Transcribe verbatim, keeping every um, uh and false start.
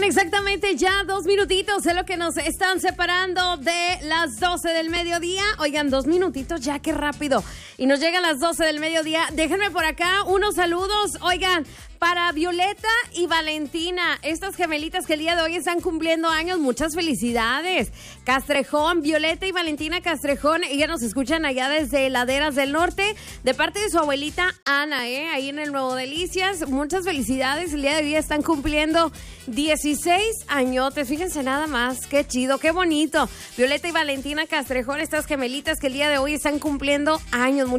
Oigan, exactamente ya dos minutitos es lo que nos están separando de las doce del mediodía. Oigan, dos minutitos ya, qué rápido. Y nos llega a las doce del mediodía. Déjenme por acá unos saludos. Oigan, para Violeta y Valentina, estas gemelitas que el día de hoy están cumpliendo años, muchas felicidades. Castrejón, Violeta y Valentina Castrejón, ellas nos escuchan allá desde Laderas del Norte, de parte de su abuelita Ana, ¿eh? Ahí en el Nuevo Delicias. Muchas felicidades, el día de hoy están cumpliendo dieciséis añotes, fíjense nada más, qué chido, qué bonito. Violeta y Valentina Castrejón, estas gemelitas que el día de hoy están cumpliendo años.